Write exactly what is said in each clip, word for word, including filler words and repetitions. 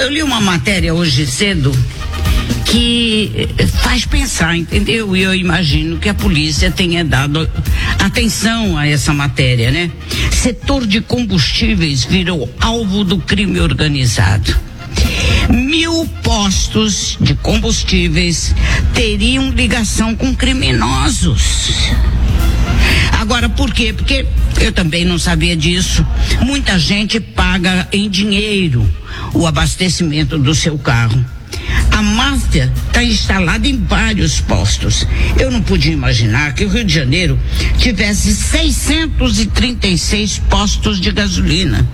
eu li uma matéria hoje cedo que faz pensar, entendeu? E eu imagino que a polícia tenha dado atenção a essa matéria, né? Setor de combustíveis virou alvo do crime organizado. Mil postos de combustíveis teriam ligação com criminosos. Agora, por quê? Porque eu também não sabia disso. Muita gente paga em dinheiro o abastecimento do seu carro. A máfia está instalada em vários postos. Eu não podia imaginar que o Rio de Janeiro tivesse seiscentos e trinta e seis postos de gasolina.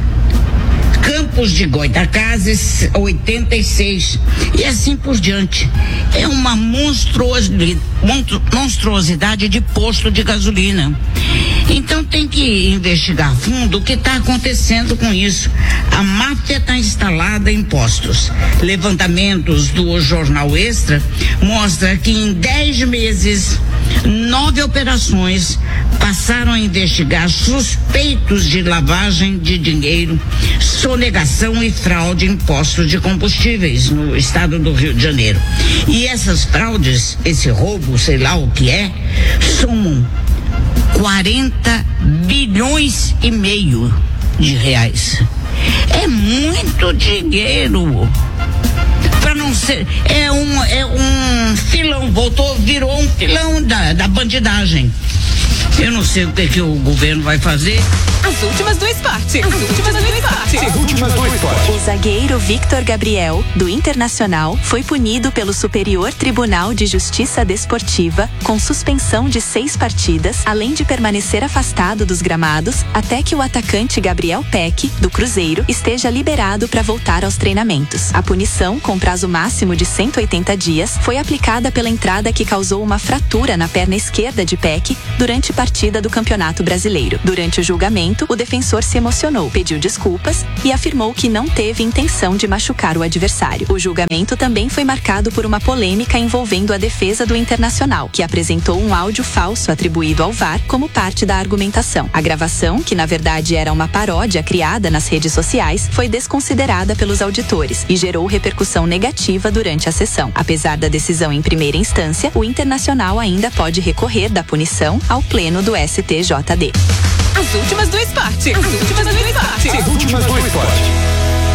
Campos de Goytacazes, oitenta e seis, e assim por diante. É uma monstruosidade, monstruosidade de posto de gasolina. Então tem que investigar a fundo o que está acontecendo com isso. A máfia está instalada em postos. Levantamentos do Jornal Extra mostra que em dez meses, nove operações passaram a investigar suspeitos de lavagem de dinheiro, sonegação e fraude em postos de combustíveis no estado do Rio de Janeiro. E essas fraudes, esse roubo, sei lá o que é, somam quarenta bilhões e meio de reais. É muito dinheiro. Para não ser, é um, é um filão, voltou, virou um filão da, da bandidagem. Eu não sei o que, que o governo vai fazer. As últimas do esporte. As últimas do esporte. As últimas do esporte. O zagueiro Victor Gabriel, do Internacional, foi punido pelo Superior Tribunal de Justiça Desportiva com suspensão de seis partidas, além de permanecer afastado dos gramados até que o atacante Gabriel Peck, do Cruzeiro, esteja liberado para voltar aos treinamentos. A punição, com prazo máximo de cento e oitenta dias, foi aplicada pela entrada que causou uma fratura na perna esquerda de Peck durante a partida do Campeonato Brasileiro. Durante o julgamento, o defensor se emocionou, pediu desculpas e afirmou que não teve intenção de machucar o adversário. O julgamento também foi marcado por uma polêmica envolvendo a defesa do Internacional, que apresentou um áudio falso atribuído ao V A R como parte da argumentação. A gravação, que na verdade era uma paródia criada nas redes sociais, foi desconsiderada pelos auditores e gerou repercussão negativa durante a sessão. Apesar da decisão em primeira instância, o Internacional ainda pode recorrer da punição ao pleno do S T J D. As últimas do esporte. As últimas do esporte. As últimas do esporte.